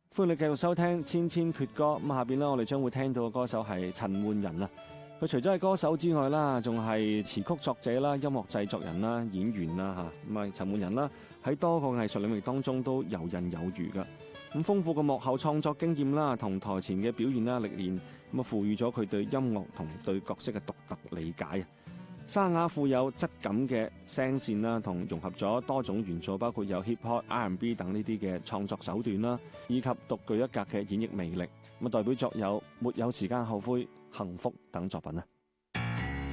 歡迎你繼續收聽千千闕歌。咁下邊呢，我哋將會聽到嘅歌手係陳奐仁啊。佢除咗係歌手之外啦，仲係詞曲作者啦、音樂製作人啦、演員啦嚇。咁啊，陳奐仁啦喺多個藝術領域當中都游刃有餘噶。咁豐富嘅幕後創作經驗啦，同台前嘅表現啦、歷練，咁啊賦予咗佢對音樂同對角色嘅獨特理解啊。沙啞富有質感嘅聲線啦，同融合咗多種元素，包括有 hip hop、R&B 等呢啲嘅創作手段啦，以及獨具一格嘅演繹魅力，咁代表作有《沒有時間後悔》、《幸福》等作品啊。